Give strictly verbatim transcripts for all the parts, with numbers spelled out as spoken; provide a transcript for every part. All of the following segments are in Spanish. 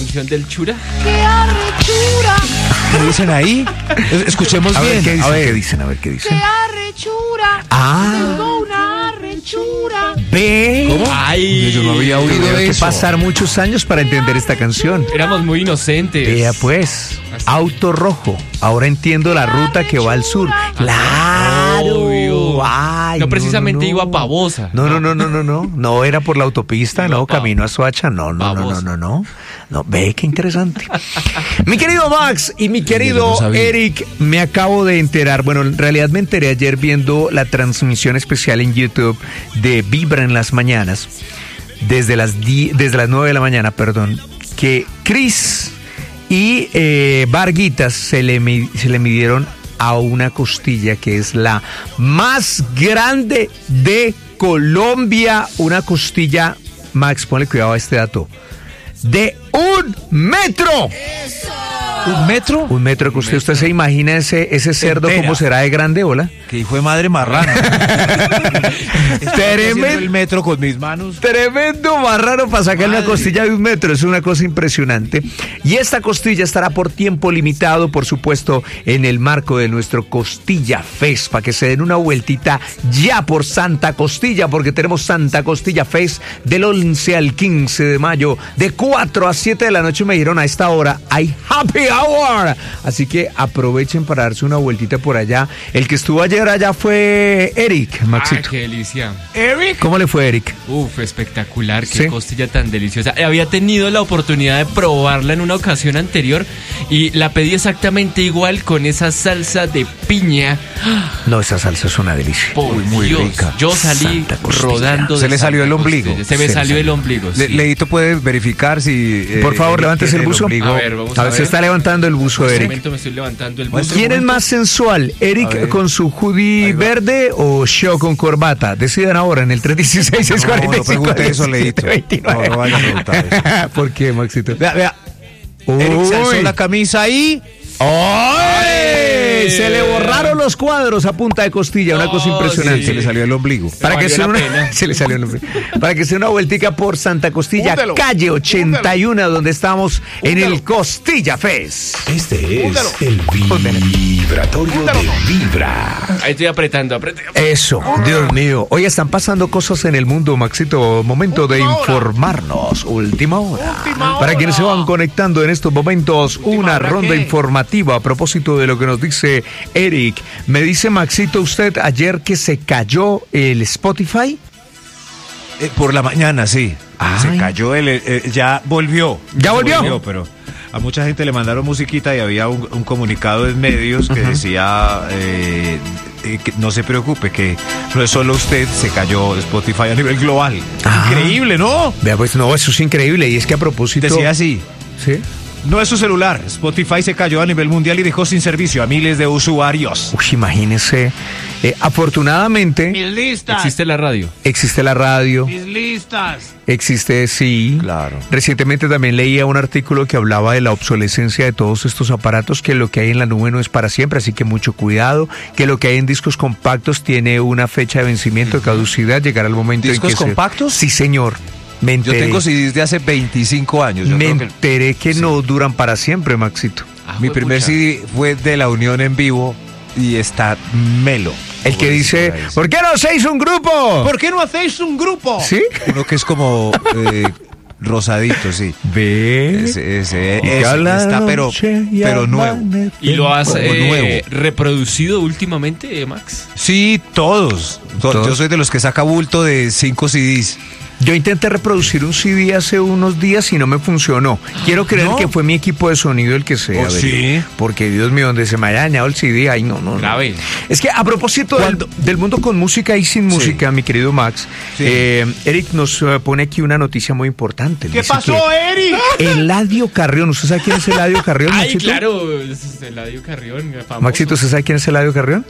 canción del Chura. ¡Qué arrechura! ¿Qué dicen ahí? Escuchemos A ver, bien. ¿qué dicen? A ver. ¿Qué dicen? A ver, ¿qué ¡Qué dicen? arrechura! Ah. Tengo una arrechura. Ve. ¿Cómo? Ay, Yo no había oído Tuvieron que eso. pasar muchos años para entender esta canción. Éramos muy inocentes. Vea pues, auto rojo. Ahora entiendo la ruta que va al sur. Claro. Obvio. Ay, No precisamente no. iba a Pavosa. No, no, no, no, no, no. No era por la autopista, Iba no, pa- camino a Soacha. No, no, no, no, Babosa. no, no. No, ve qué interesante. Mi querido Max y mi querido no sabía. Eric, me acabo de enterar. Bueno, en realidad me enteré ayer viendo la transmisión especial en YouTube de Vibra en las mañanas, desde las die- desde las nueve de la mañana, perdón, que Chris y eh, Varguitas se le, mi- se le midieron a una costilla que es la más grande de Colombia. Una costilla, Max, ponle cuidado a este dato, de un metro. ¿Un metro? Un metro que usted, usted se imagina ese, ese cerdo Entera. cómo será de grande, hola. Que hijo de madre marrana. Estoy haciendo el metro con mis manos. Tremendo marrano para sacar una Madre. costilla de un metro, es una cosa impresionante. Y esta costilla estará por tiempo limitado, por supuesto, en el marco de nuestro Costilla Fest, para que se den una vueltita ya por Santa Costilla, porque tenemos Santa Costilla Fest del once al quince de mayo, de cuatro a siete de la noche. Me dijeron a esta hora hay Happy Hour, así que aprovechen para darse una vueltita por allá. El que estuvo ayer allá fue Eric, Ay, Maxito. qué delicia. Eric. ¿Cómo le fue, Eric? Uf, espectacular, qué Sí. costilla tan deliciosa. Había tenido la oportunidad de probarla en una ocasión anterior y la pedí exactamente igual con esa salsa de piña. No, esa salsa es una delicia. Por Uy, muy Dios, rica. yo salí Santa costilla. rodando de Se le salió Santa el ombligo. Costilla. Se me Se le salió el salió. ombligo. Le- sí. Leito puede verificar si... eh, Por favor, Eric levántese tiene el buzo. ombligo. A ver, vamos A a ver, se ver. está levantando el buzo, En este Eric. momento me estoy levantando el Muestre. buzo. ¿Quién es más sensual, A Eric ver. con su hoodie Ahí va. verde o Show con corbata? Decidan ahora en el tres uno seis, seis cuatro No, no cinco, pregunte eso, diecisiete, Leito. veintinueve. No, no vaya a preguntar eso. ¿Por qué, Maxito? Vea, vea. Eric se alzó Uy. la camisa ahí. ¡Ay! Se le borraron los cuadros a punta de costilla, una No, cosa impresionante. sí. Se le salió el ombligo. Para que valió sea la una, pena. se le salió el nombre. Para que sea una vueltica por Santa Costilla, Úndelo, calle ochenta y uno, donde estamos en el Costilla Fest. Este es Úndalo. el vibratorio de Vibra. Ahí estoy apretando, apretando. Eso, Dios mío. Hoy están pasando cosas en el mundo, Maxito. Momento de Última hora. informarnos. Última hora. Última Para hora. quienes se van conectando en estos momentos, una hora ronda qué? informativa a propósito de lo que nos dice Eric. Me dice Maxito usted ayer que se cayó el Spotify. Eh, por la mañana, sí. Ay. Se cayó el... eh, ya volvió. ¿Ya volvió? Pero a mucha gente le mandaron musiquita y había un, un comunicado en medios que decía... eh, eh, que no se preocupe, que no es solo usted, se cayó Spotify a nivel global. Ah. Increíble, ¿no? Vea, pues no, eso es increíble. Y es que a propósito. Decía así. ¿Sí? No es su celular. Spotify se cayó a nivel mundial y dejó sin servicio a miles de usuarios. Uy, imagínese. Eh, afortunadamente Mis listas. Existe la radio. existe la radio. Mis listas. Existe, sí. Claro. Recientemente también leía un artículo que hablaba de la obsolescencia de todos estos aparatos, que lo que hay en la nube no es para siempre, así que mucho cuidado, que lo que hay en discos compactos tiene una fecha de vencimiento, de caducidad, llegará el momento en que... ¿Discos se- compactos? Sí, señor. Me Yo enteré, tengo C Ds de hace veinticinco años. Yo me creo que enteré que sí. no duran para siempre, Maxito. Ah, mi fue primer pucha. C D fue de La Unión en vivo y está melo. El que Como dice, por ahí. ¿por qué no se hizo un grupo? ¿Por qué no hacéis un grupo? ¿Sí? Uno que es como eh, rosadito, sí. Ve. Ese, ese, Y que ese habla la está pero, noche y pero nuevo. amanece. ¿Y lo has Como eh, nuevo. reproducido últimamente, Max? Sí, todos. To- ¿Todos? Yo soy de los que saca bulto de cinco C Ds. Yo intenté reproducir un C D hace unos días y no me funcionó. Quiero creer ¿No? que fue mi equipo de sonido el que se ¿Oh, averió. sí? Porque, Dios mío, donde se me haya dañado el C D, ay, no, no, no. Grave. Es que a propósito del, del mundo con música y sin música, mi querido Max, Sí. eh, Eric nos eh, pone aquí una noticia muy importante. ¿Qué Dice pasó, Eric? que Eladio Carrión, ¿usted sabe quién es Eladio Carrión, Ay, Maxito? claro, es Eladio Carrión, famoso. Maxito, ¿usted sabe quién es Eladio Carrión?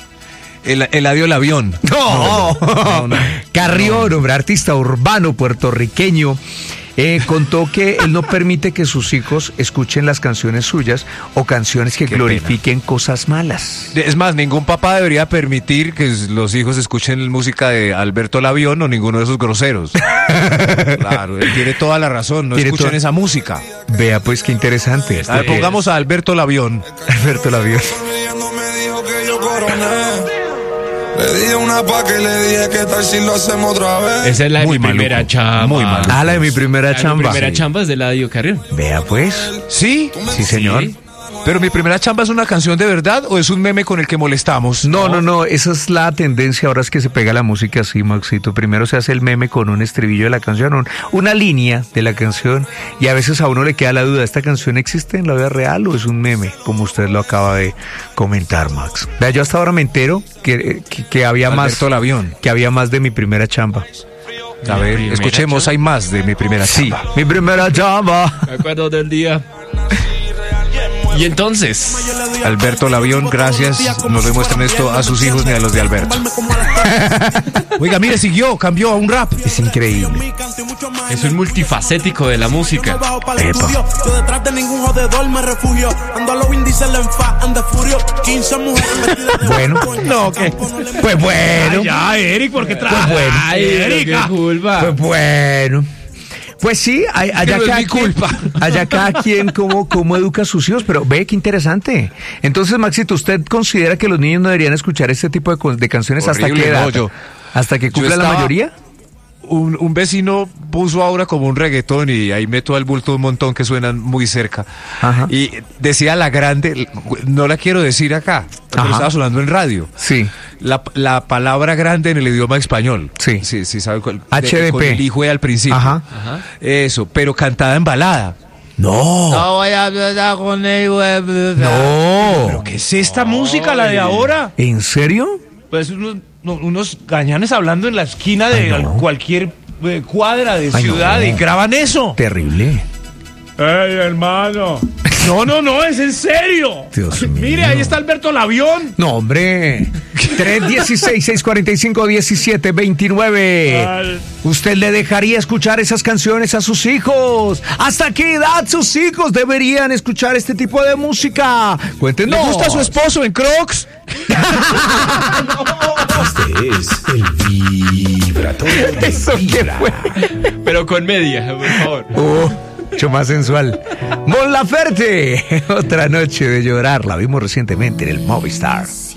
El, Eladio el avión. No, no, no. Carrión, hombre, artista urbano puertorriqueño. eh, contó que él no permite que sus hijos escuchen las canciones suyas o canciones que Qué glorifiquen cosas malas. Es más, ningún papá debería permitir que los hijos escuchen música de Alberto Lavión o ninguno de esos groseros. Claro, él tiene toda la razón, no Tiene escuchen toda- esa música. Vea pues qué interesante. A ver, pongamos a Alberto Lavión. Alberto Lavión. Sonriendo me dijo que yo coroné. Le dije una pa' que le dije que tal si lo hacemos otra vez. Esa es la de Muy mi primera maluco, chamba. muy maluco. Ah, la de mi primera La de mi chamba. primera Sí. chamba es de Eladio Carrión. Vea pues. ¿Sí? Sí, señor. Sí. Pero mi primera chamba es una canción de verdad o es un meme con el que molestamos. No, no, no, esa es la tendencia ahora, es que se pega la música así, Maxito. Primero se hace el meme con un estribillo de la canción, un- una línea de la canción, y a veces a uno le queda la duda, ¿esta canción existe en la vida real o es un meme? Como usted lo acaba de comentar, Max. Vea, yo hasta ahora me entero que, que, que había más Alberto Lavión. que había más de mi primera chamba. A ver, primera escuchemos, chamba. hay más de mi primera Sí, chamba. mi primera chamba. Me acuerdo del día. Y entonces, Alberto Lavión, gracias. No le muestren esto a sus hijos ni a los de Alberto. Oiga, mire, siguió, cambió a un rap. Es increíble. es un multifacético de la música. Epa. Yo detrás de ningún jodedor me refugio. Ando a los índices, la enfa, anda furio. quince mujeres metidas de Bueno. no, ¿qué? Pues bueno. Ya, Eric, ¿por qué traes? Pues bueno. Ay, pero qué Erika. culpa. Pues bueno. Pues sí, hay- allá no es cada mi quien, culpa. allá cada quien cómo, cómo educa a sus hijos, pero ve qué interesante. Entonces, Maxito, ¿usted considera que los niños no deberían escuchar este tipo de, co- de canciones hasta Horrible, qué edad? no, yo- ¿Hasta que yo cumpla la estaba- mayoría? Un, un vecino puso ahora como un reggaetón y ahí meto al bulto un montón que suenan muy cerca. Ajá. Y decía la grande, no la quiero decir acá, pero Ajá. estaba sonando en radio. Sí. La, la palabra grande en el idioma español. Sí. Sí, sí, sabe cuál. H D P. Con el hijo de al principio. Ajá. Ajá. Eso, pero cantada en balada. No. No voy a hablar con él. No. ¿Pero qué es esta música, la de ahora? ¿En serio? Pues unos, no, unos gañanes hablando en la esquina de Ay, no. cualquier eh, cuadra de Ay, ciudad no. y graban eso. Terrible. ¡Ey, hermano! No, no, no, es en serio. Dios mío. Mire, ahí está Alberto Lavión. No, hombre. tres dieciséis, seis cuarenta y cinco, diecisiete veintinueve. Al- ¿Usted le dejaría escuchar esas canciones a sus hijos? ¿Hasta qué edad sus hijos deberían escuchar este tipo de música? Cuéntenos. ¿Le gusta a su esposo en Crocs? Este es el vibratorio de ¿Eso qué Vibra. fue? Pero con media, por favor. Oh, mucho más sensual. Mon Laferte, otra noche de llorar. La vimos recientemente en el Movistar.